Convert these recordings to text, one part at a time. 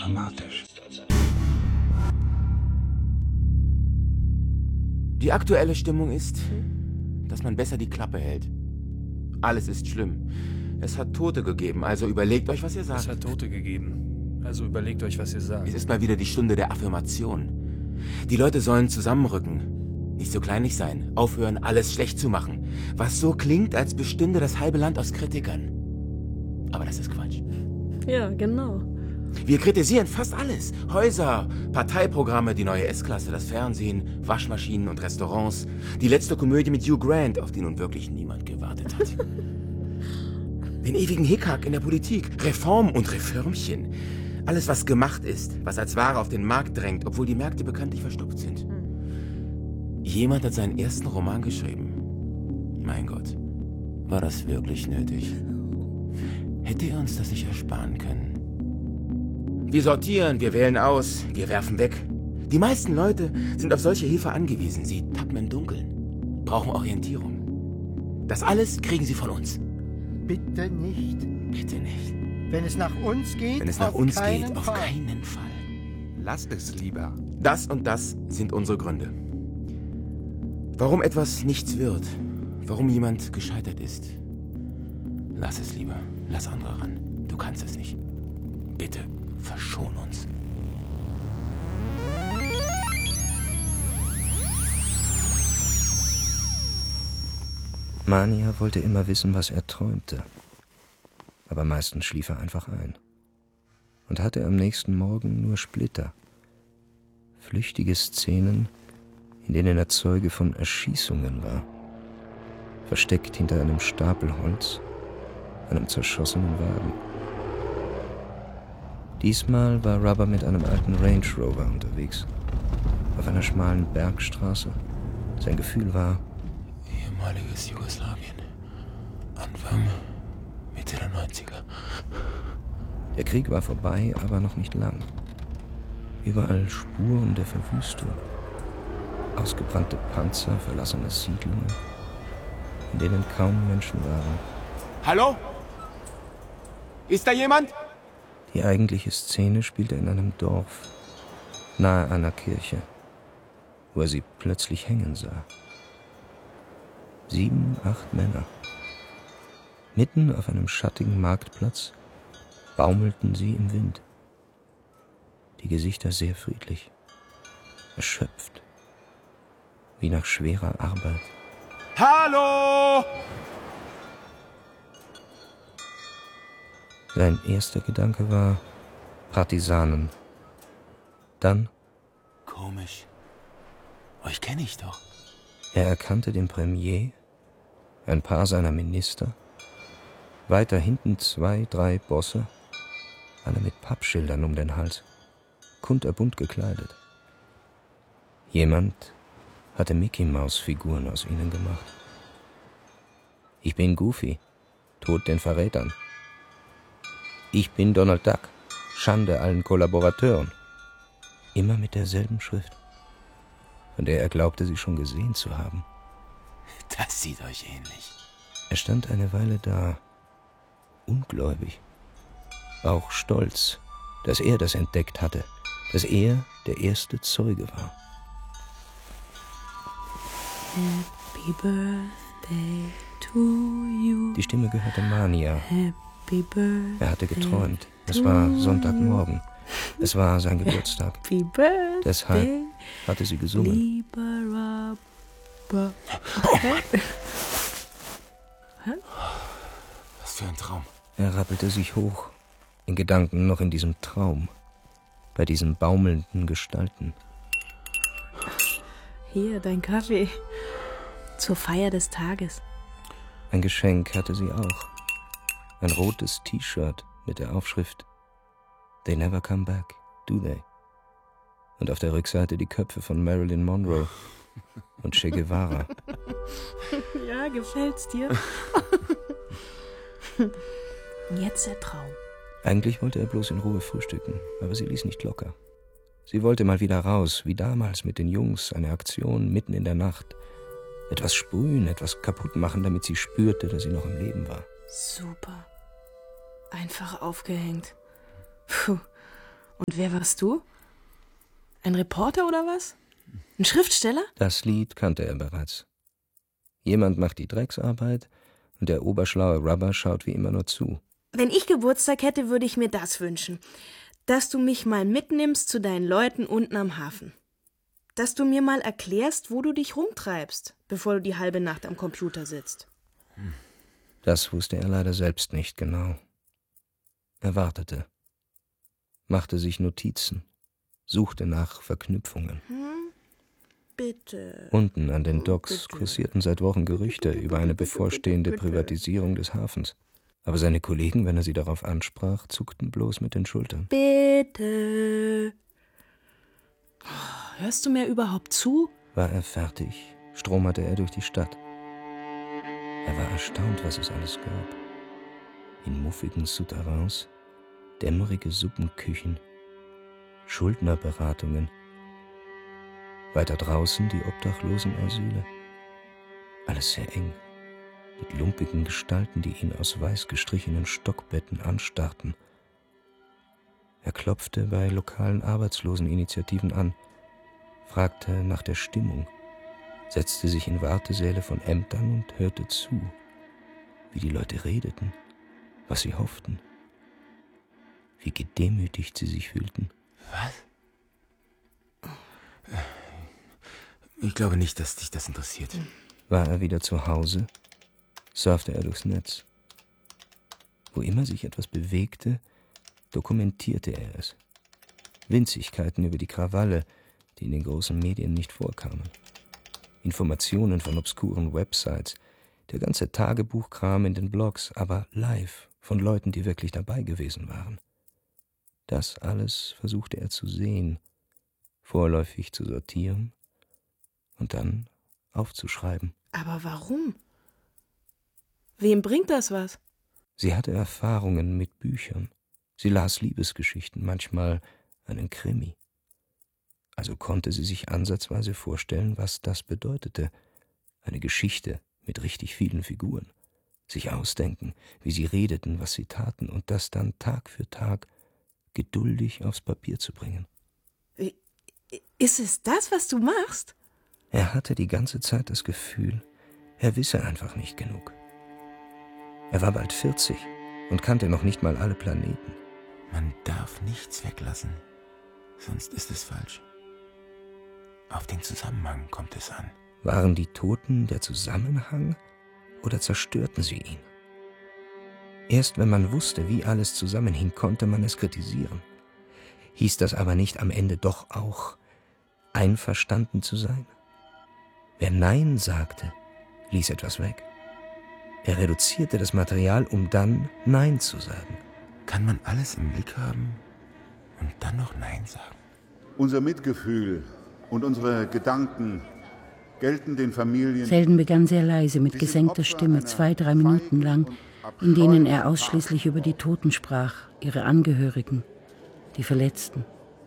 dramatisch. Die aktuelle Stimmung ist, dass man besser die Klappe hält. Alles ist schlimm. Es hat Tote gegeben, also überlegt euch, was ihr sagt. Es hat Tote gegeben, also überlegt euch, was ihr sagt. Es ist mal wieder die Stunde der Affirmation. Die Leute sollen zusammenrücken, nicht so kleinlich sein, aufhören, alles schlecht zu machen, was so klingt, als bestünde das halbe Land aus Kritikern. Aber das ist Quatsch. Ja, genau. Wir kritisieren fast alles. Häuser, Parteiprogramme, die neue S-Klasse, das Fernsehen, Waschmaschinen und Restaurants. Die letzte Komödie mit Hugh Grant, auf die nun wirklich niemand gewartet hat. Den ewigen Hickhack in der Politik, Reform und Reformchen. Alles, was gemacht ist, was als Ware auf den Markt drängt, obwohl die Märkte bekanntlich verstopft sind. Jemand hat seinen ersten Roman geschrieben. Mein Gott, war das wirklich nötig? Hätte er uns das nicht ersparen können? Wir sortieren, wir wählen aus, wir werfen weg. Die meisten Leute sind auf solche Hilfe angewiesen. Sie tappen im Dunkeln, brauchen Orientierung. Das alles kriegen sie von uns. Bitte nicht. Bitte nicht. Wenn es nach uns geht, Wenn es nach uns geht, auf keinen Fall. Lass es lieber. Das und das sind unsere Gründe. Warum etwas nichts wird, warum jemand gescheitert ist. Lass es lieber, lass andere ran. Du kannst es nicht. Bitte, verschon uns. Mania wollte immer wissen, was er träumte. Aber meistens schlief er einfach ein. Und hatte am nächsten Morgen nur Splitter. Flüchtige Szenen, in denen er Zeuge von Erschießungen war. Versteckt hinter einem Stapel Holz, einem zerschossenen Wagen. Diesmal war Rubber mit einem alten Range Rover unterwegs. Auf einer schmalen Bergstraße. Sein Gefühl war: ehemaliges Jugoslawien. Anfang, Mitte der 90er. Der Krieg war vorbei, aber noch nicht lang. Überall Spuren der Verwüstung. Ausgebrannte Panzer, verlassene Siedlungen, in denen kaum Menschen waren. Hallo? Ist da jemand? Die eigentliche Szene spielte in einem Dorf, nahe einer Kirche, wo er sie plötzlich hängen sah. 7, 8 Männer. Mitten auf einem schattigen Marktplatz baumelten sie im Wind. Die Gesichter sehr friedlich, erschöpft, wie nach schwerer Arbeit. Hallo! Sein erster Gedanke war Partisanen. Dann: Komisch. Euch kenne ich doch. Er erkannte den Premier, ein paar seiner Minister, weiter hinten 2, 3 Bosse, alle mit Pappschildern um den Hals, kunterbunt gekleidet. Jemand hatte Mickey-Maus-Figuren aus ihnen gemacht. Ich bin Goofy, Tod den Verrätern. Ich bin Donald Duck, Schande allen Kollaborateuren. Immer mit derselben Schrift, von der er glaubte, sie schon gesehen zu haben. Das sieht euch ähnlich. Er stand eine Weile da, ungläubig, auch stolz, dass er das entdeckt hatte, dass er der erste Zeuge war. Happy Birthday to you. Die Stimme gehörte Mania. Happy Birthday. Er hatte geträumt. Es war Sonntagmorgen. Es war sein Geburtstag. Happy Birthday. Deshalb hatte sie gesungen. Lieber Rubber. Okay. Was für ein Traum. Er rappelte sich hoch, in Gedanken noch in diesem Traum, bei diesen baumelnden Gestalten. Hier, dein Kaffee. Zur Feier des Tages. Ein Geschenk hatte sie auch. Ein rotes T-Shirt mit der Aufschrift They never come back, do they? Und auf der Rückseite die Köpfe von Marilyn Monroe und Che Guevara. Ja, gefällt's dir? Jetzt der Traum. Eigentlich wollte er bloß in Ruhe frühstücken, aber sie ließ nicht locker. Sie wollte mal wieder raus, wie damals mit den Jungs, eine Aktion mitten in der Nacht. Etwas sprühen, etwas kaputt machen, damit sie spürte, dass sie noch im Leben war. Super. Einfach aufgehängt. Puh. Und wer warst du? Ein Reporter oder was? Ein Schriftsteller? Das Lied kannte er bereits. Jemand macht die Drecksarbeit und der oberschlaue Rubber schaut wie immer nur zu. Wenn ich Geburtstag hätte, würde ich mir das wünschen. Dass du mich mal mitnimmst zu deinen Leuten unten am Hafen. Dass du mir mal erklärst, wo du dich rumtreibst, bevor du die halbe Nacht am Computer sitzt. Das wusste er leider selbst nicht genau. Er wartete, machte sich Notizen, suchte nach Verknüpfungen. Bitte. Unten an den Docks kursierten seit Wochen Gerüchte über eine bevorstehende Privatisierung des Hafens. Aber seine Kollegen, wenn er sie darauf ansprach, zuckten bloß mit den Schultern. Bitte. Hörst du mir überhaupt zu? War er fertig, stromerte er durch die Stadt. Er war erstaunt, was es alles gab. In muffigen Souterrains, dämmerige Suppenküchen, Schuldnerberatungen. Weiter draußen die Obdachlosenasyle. Alles sehr eng, mit lumpigen Gestalten, die ihn aus weiß gestrichenen Stockbetten anstarrten. Er klopfte bei lokalen Arbeitsloseninitiativen an, fragte nach der Stimmung, setzte sich in Wartesäle von Ämtern und hörte zu, wie die Leute redeten, was sie hofften, wie gedemütigt sie sich fühlten. Was? Ich glaube nicht, dass dich das interessiert. War er wieder zu Hause, surfte er durchs Netz. Wo immer sich etwas bewegte, dokumentierte er es. Winzigkeiten über die Krawalle, die in den großen Medien nicht vorkamen. Informationen von obskuren Websites, der ganze Tagebuchkram in den Blogs, aber live, von Leuten, die wirklich dabei gewesen waren. Das alles versuchte er zu sehen, vorläufig zu sortieren und dann aufzuschreiben. Aber warum? Wem bringt das was? Sie hatte Erfahrungen mit Büchern. Sie las Liebesgeschichten, manchmal einen Krimi. Also konnte sie sich ansatzweise vorstellen, was das bedeutete. Eine Geschichte mit richtig vielen Figuren. Sich ausdenken, wie sie redeten, was sie taten und das dann Tag für Tag geduldig aufs Papier zu bringen. Ist es das, was du machst? Er hatte die ganze Zeit das Gefühl, er wisse einfach nicht genug. Er war bald 40 und kannte noch nicht mal alle Planeten. Man darf nichts weglassen, sonst ist es falsch. Auf den Zusammenhang kommt es an. Waren die Toten der Zusammenhang oder zerstörten sie ihn? Erst wenn man wusste, wie alles zusammenhing, konnte man es kritisieren. Hieß das aber nicht am Ende doch auch, einverstanden zu sein? Wer Nein sagte, ließ etwas weg. Er reduzierte das Material, um dann Nein zu sagen. Kann man alles im Blick haben und dann noch Nein sagen? Unser Mitgefühl und unsere Gedanken gelten den Familien. Selden begann sehr leise mit gesenkter Stimme, 2-3 Minuten lang, in denen er ausschließlich über die Toten sprach, ihre Angehörigen, die Verletzten.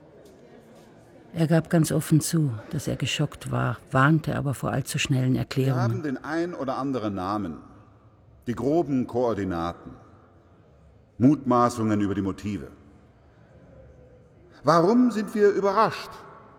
Er gab ganz offen zu, dass er geschockt war, warnte aber vor allzu schnellen Wir Erklärungen. haben den ein oder anderen Namen, die groben Koordinaten, Mutmaßungen über die Motive. Warum sind wir überrascht?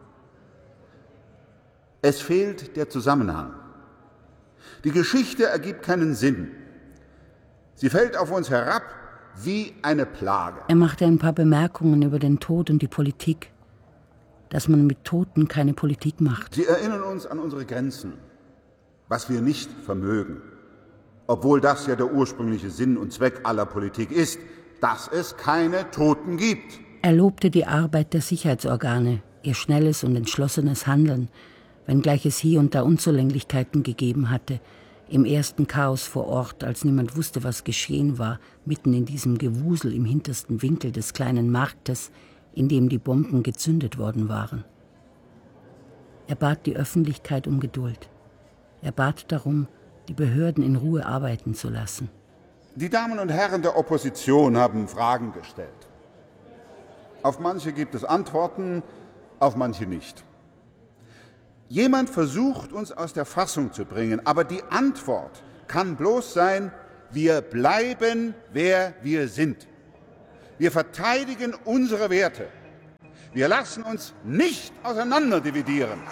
Es fehlt der Zusammenhang. Die Geschichte ergibt keinen Sinn. Sie fällt auf uns herab wie eine Plage. Er machte ein paar Bemerkungen über den Tod und die Politik, dass man mit Toten keine Politik macht. Sie erinnern uns an unsere Grenzen, was wir nicht vermögen. Obwohl das ja der ursprüngliche Sinn und Zweck aller Politik ist, dass es keine Toten gibt. Er lobte die Arbeit der Sicherheitsorgane, ihr schnelles und entschlossenes Handeln, wenngleich es hier und da Unzulänglichkeiten gegeben hatte, im ersten Chaos vor Ort, als niemand wusste, was geschehen war, mitten in diesem Gewusel im hintersten Winkel des kleinen Marktes, in dem die Bomben gezündet worden waren. Er bat die Öffentlichkeit um Geduld. Er bat darum, die Behörden in Ruhe arbeiten zu lassen. Die Damen und Herren der Opposition haben Fragen gestellt. Auf manche gibt es Antworten, auf manche nicht. Jemand versucht, uns aus der Fassung zu bringen, aber die Antwort kann bloß sein, wir bleiben, wer wir sind. Wir verteidigen unsere Werte, Wir lassen uns nicht auseinanderdividieren.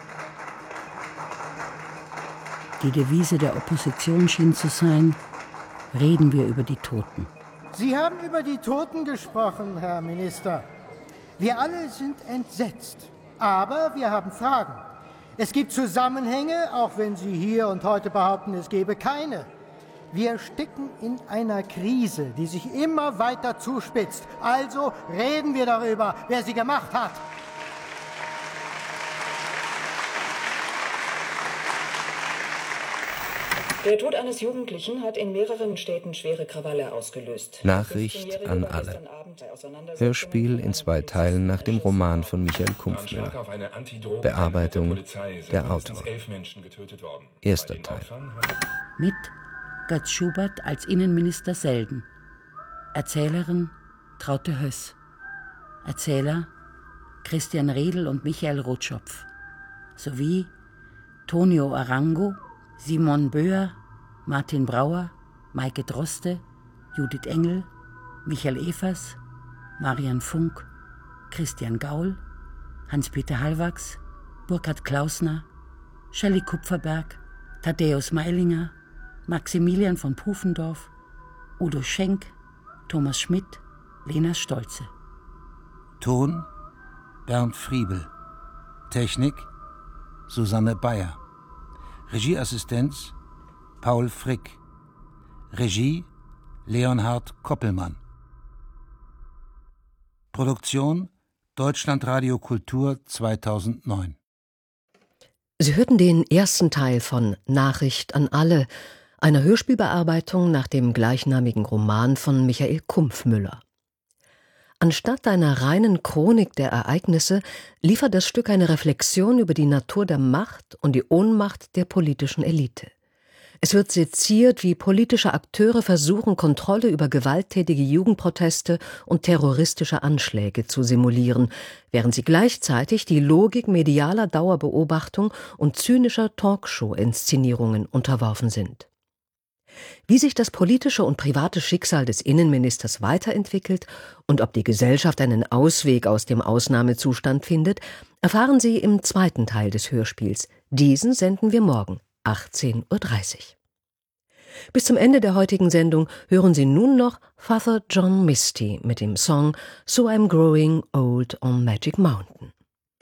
Die Devise der Opposition schien zu sein: Reden wir über die Toten. Sie haben über die Toten gesprochen, Herr Minister. Wir alle sind entsetzt. Aber wir haben Fragen. Es gibt Zusammenhänge, auch wenn Sie hier und heute behaupten, es gebe keine. Wir stecken in einer Krise, die sich immer weiter zuspitzt. Also reden wir darüber, wer sie gemacht hat. Der Tod eines Jugendlichen hat in mehreren Städten schwere Krawalle ausgelöst. Nachricht an alle. Hörspiel in 2 Teilen nach dem Roman von Michael Kumpfmüller. Bearbeitung der Autor. 1. Teil. Mit Götz Schubert als Innenminister Selden. Erzählerin Traute Höss. Erzähler Christian Redl und Michael Rotschopf. Sowie Tonio Arango, Simon Böer, Martin Brauer, Maike Droste, Judith Engel, Michael Evers, Marian Funk, Christian Gaul, Hans-Peter Hallwachs, Burkhard Klausner, Shelley Kupferberg, Thaddäus Meilinger, Maximilian von Pufendorf, Udo Schenk, Thomas Schmidt, Lena Stolze. Ton Bernd Friebel. Technik Susanne Bayer. Regieassistenz Paul Frick. Regie Leonhard Koppelmann. Produktion Deutschlandradio Kultur 2009. Sie hörten den ersten Teil von Nachricht an alle, einer Hörspielbearbeitung nach dem gleichnamigen Roman von Michael Kumpfmüller. Anstatt einer reinen Chronik der Ereignisse liefert das Stück eine Reflexion über die Natur der Macht und die Ohnmacht der politischen Elite. Es wird seziert, wie politische Akteure versuchen, Kontrolle über gewalttätige Jugendproteste und terroristische Anschläge zu simulieren, während sie gleichzeitig die Logik medialer Dauerbeobachtung und zynischer Talkshow-Inszenierungen unterworfen sind. Wie sich das politische und private Schicksal des Innenministers weiterentwickelt und ob die Gesellschaft einen Ausweg aus dem Ausnahmezustand findet, erfahren Sie im 2. Teil des Hörspiels. Diesen senden wir morgen, 18:30 Uhr. Bis zum Ende der heutigen Sendung hören Sie nun noch Father John Misty mit dem Song So I'm Growing Old on Magic Mountain.